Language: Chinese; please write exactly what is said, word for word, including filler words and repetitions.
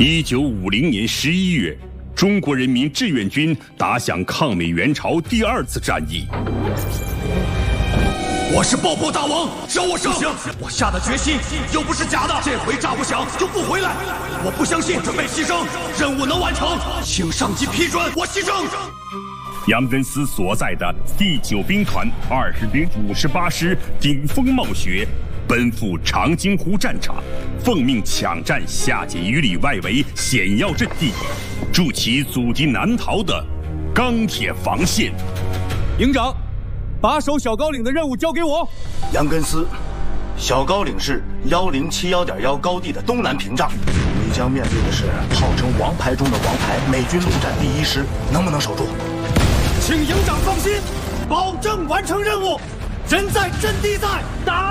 一九五零年十一月，中国人民志愿军打响抗美援朝第二次战役。 我是爆破大王，让我上！不行，我下的决心又不是假的，这回炸不响就不回来。我不相信，我准备牺牲，任务能完成，请上级批准，我牺牲。 杨根思所在的第九兵团二十零五十八师顶风冒雪，奔赴长津湖战场，奉命抢占下碣隅里外围险要阵地，筑起阻敌南逃的钢铁防线。 营长，把守小高岭的任务交给我。 杨根思，小高岭是幺零七幺点幺高地的东南屏障，你将面对的是号称王牌中的王牌美军陆战第一师，能不能守住？ 请营长放心，保证完成任务。人在阵地在，打！